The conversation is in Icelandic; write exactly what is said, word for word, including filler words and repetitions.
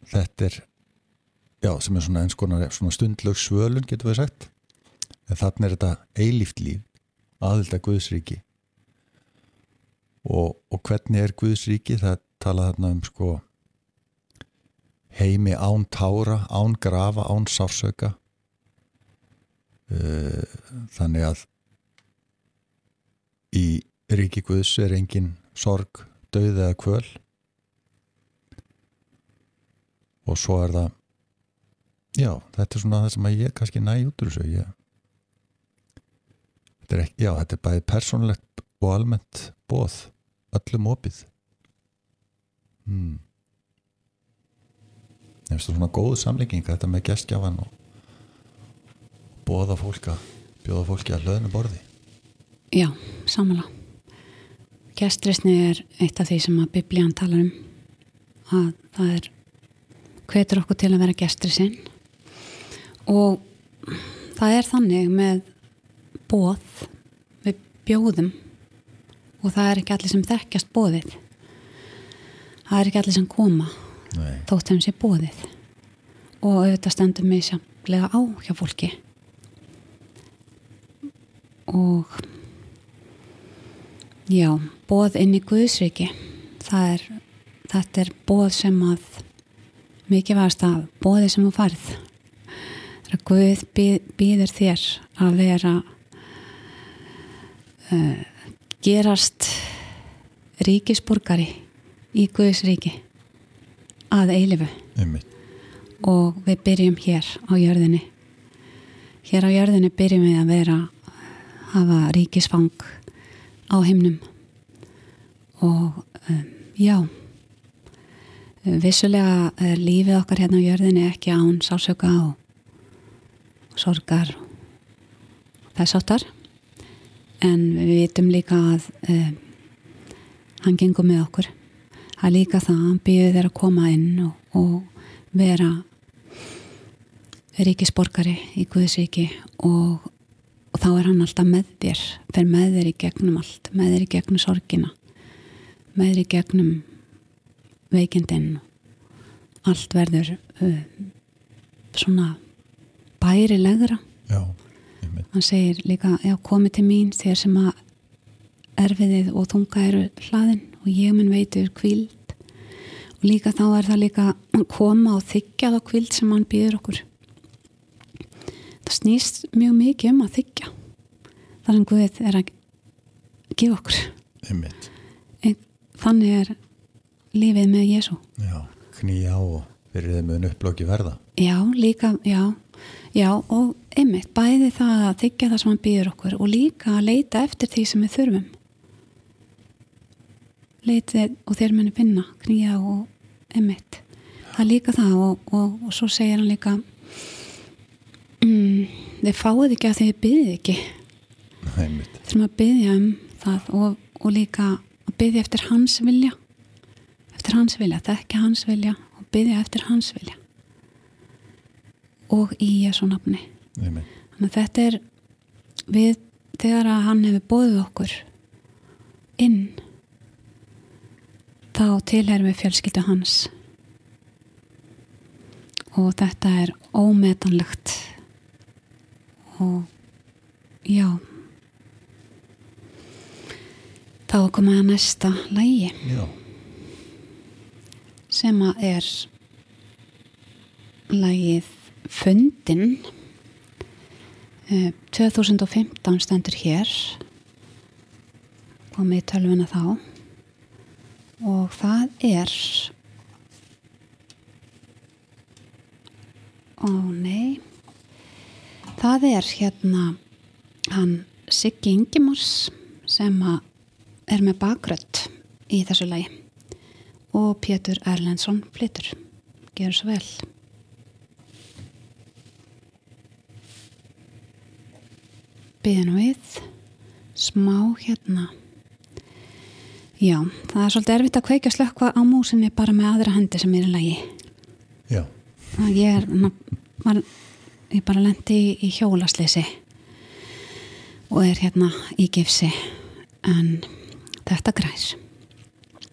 þetta er já, sem er svona eins konar svona stundlaug svölun, getum við sagt en þarna er þetta eilíft líf aðild að Guðsríki og, og hvernig er Guðsríki, það tala þarna um sko heimi án tára, án grafa, án sársauka þannig að í ríki Guðs er engin sorg, dauði eða kvöl og svo er það já, þetta er svona það sem að ég kannski næ út úr þessu ég, þetta er ekki, já, þetta er bæði persónulegt og almennt boð öllum opið hmm. ég finnst það svona góð samlíking þetta með gestgjafan og boða fólk að bjóða fólki að hlöðnu borði Já, samanlega Gestrisni er eitt af því sem að Biblían talar um að það er hvetur okkur til að vera gestrisinn og það er þannig með boð við bjóðum og það er ekki allir sem þekkjast boðið það er ekki allir sem koma Nei. þótt þeim sé boðið og auðvitað stendur mig sjálflega á hjá fólki og já, boð inn í Guðsríki það er, þetta er boð sem að mikið varst að boði sem þú farið það er að Guð býð, býður þér að vera uh, gerast ríkisborgari í Guðsríki að eilífu Einmitt. og við byrjum hér á jörðinni hér á jörðinni byrjum við að vera hafa ríkisfang á himnum og um, já vissulega er lífið okkar hérna á jörðinni ekki án sársauka og sorgar og þess áttar en við vitum líka að um, hann gengur með okkur það er líka það, hann býður þér að koma inn og, og vera ríkisborgari í Guðsríki og og þá er hann alltaf með þér fer með þér í gegnum allt með þér í gegnum sorgina með þér í gegnum veikindin allt verður uh, svona bærilegra já, hann segir líka, já komið til mín þér sem að erfiðið og þunga eru hlaðin og ég mun veitur hvíld og líka þá er það líka að koma og þiggja þá hvíld sem hann býður okkur það snýst mjög mikið um að þiggja þar sem Guð er að gefa okkur Einmitt. þannig er lífið með Jesú já, knýja á og fyrir þeim mun upplóki verða já, líka, já já, og einmitt, bæði það að þiggja það sem hann býður okkur og líka að leita eftir því sem við þurfum leitið og þeir muni finna knýja og einmitt það er líka það og, og, og svo segir hann líka Mm, þið fáið ekki að þið byggðið ekki þurfum að byggja um það og, og líka að byggja eftir hans vilja eftir hans vilja, þekka hans vilja og byggja eftir hans vilja og í Jesú nafni Amen. Þannig að þetta er við þegar að hann hefur boðið okkur inn þá tilherum við fjölskyldu hans og þetta er ómetanlegt og já þá komum við að næsta lagi já. sem að er lagið Fundin tvö þúsund og fimmtán stendur hér komið í tölvuna þá og það er ó nei það er hérna hann Siggi Ingimars sem að er með bakrödd í þessu lagi og Pétur Erlendsson flytur gerur svo vel Biðinu við smá hérna já, það er svolítið erfitt að kveikja slökkva á músinni bara með aðra hendi sem er í lagi já það ég er var, ég bara lendi í, í hjólasleysi og er hérna í gifsi en þetta grær